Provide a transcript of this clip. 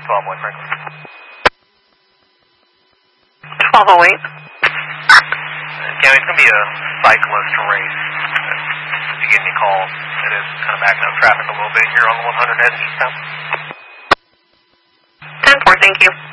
12-1, Franklin. 1208. County, it's going to be a cyclist race. If you give me a call, it is kind of backing up traffic a little bit here on the 100 heading eastbound. 10-4, thank you.